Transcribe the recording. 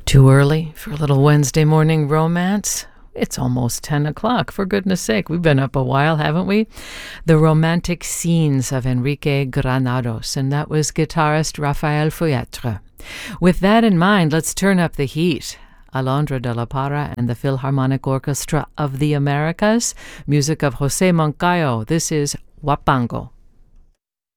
Too early for a little Wednesday morning romance? It's almost 10 o'clock, for goodness sake. We've been up a while, haven't we? The Romantic Scenes of Enrique Granados, and that was guitarist Rafael Feuetre. With that in mind, let's turn up the heat. Alondra de la Parra and the Philharmonic Orchestra of the Americas, music of Jose Moncayo. This is Huapango.